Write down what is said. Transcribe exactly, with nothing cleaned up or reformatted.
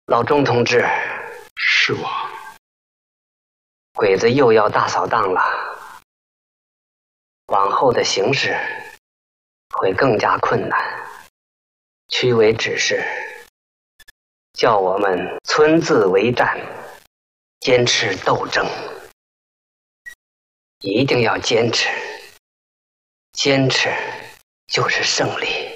老钟同志， 是我。 鬼子又要大扫荡了，往后的形势会更加困难。区委指示，叫我们村自为战，坚持斗争，一定要坚持，坚持就是胜利。